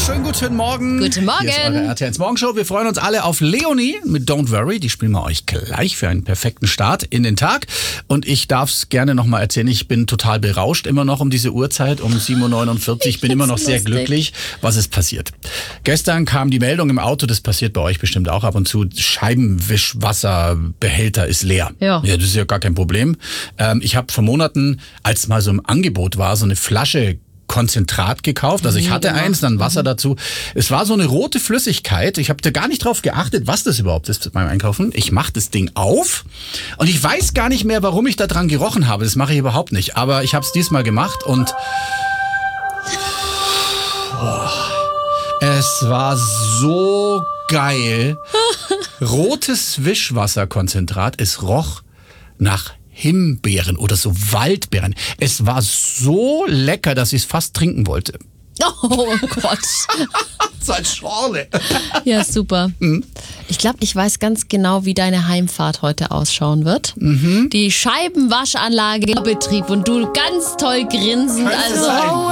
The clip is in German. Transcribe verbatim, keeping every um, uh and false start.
Schönen guten Morgen. Guten Morgen. Hier ist eure R T L Morgenshow. Wir freuen uns alle auf Leonie mit Don't Worry. Die spielen wir euch gleich für einen perfekten Start in den Tag. Und ich darf es gerne nochmal erzählen. Ich bin total berauscht immer noch um diese Uhrzeit, um sieben Uhr neunundvierzig. Ich bin immer noch sehr lustig. glücklich. Was ist passiert? Gestern kam die Meldung im Auto, das passiert bei euch bestimmt auch ab und zu, Scheibenwischwasserbehälter ist leer. Ja. Ja, das ist ja gar kein Problem. Ähm, ich habe vor Monaten, als mal so im Angebot war, so eine Flasche Konzentrat gekauft. Also ich hatte eins, dann Wasser dazu. Es war so eine rote Flüssigkeit. Ich habe da gar nicht drauf geachtet, was das überhaupt ist beim Einkaufen. Ich mache das Ding auf und ich weiß gar nicht mehr, warum ich da dran gerochen habe. Das mache ich überhaupt nicht. Aber ich habe es diesmal gemacht und oh, es war so geil. Rotes Wischwasserkonzentrat. Es roch nach Himbeeren oder so Waldbeeren. Es war so lecker, dass ich es fast trinken wollte. Oh Gott. So als Schorle. Ja, super. Mhm. Ich glaube, ich weiß ganz genau, wie deine Heimfahrt heute ausschauen wird. Mhm. Die Scheibenwaschanlage in Betrieb und du ganz toll grinsend. Könnte Also sein.